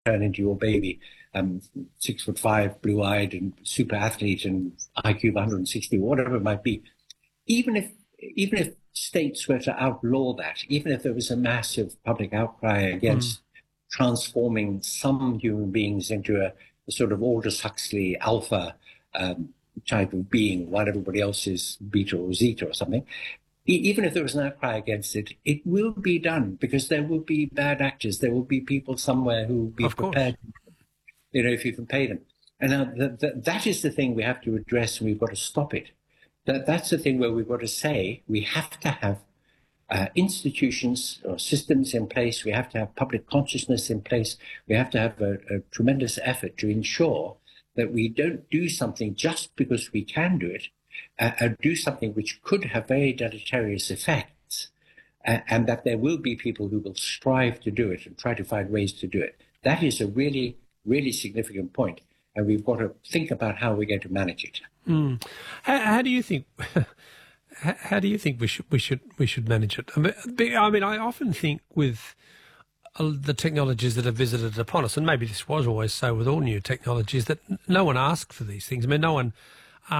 turn into your baby, 6'5", blue-eyed, and super athlete, and IQ of 160, whatever it might be. Even if states were to outlaw that, even if there was a massive public outcry against transforming some human beings into a sort of Aldous Huxley alpha type of being, while everybody else is beta or zeta or something, even if there was an outcry against it, it will be done, because there will be bad actors. There will be people somewhere who will be prepared, if you can pay them. And now that is the thing we have to address, and we've got to stop it. That's the thing where we've got to say we have to have institutions or systems in place. We have to have public consciousness in place. We have to have a tremendous effort to ensure that we don't do something just because we can do it, do something which could have very deleterious effects, and that there will be people who will strive to do it and try to find ways to do it. That is a really, really significant point, and we've got to think about how we're going to manage it. How do you think? How do you think we should manage it? I mean, I often think with the technologies that are visited upon us, and maybe this was always so with all new technologies, that no one asked for these things. I mean, no one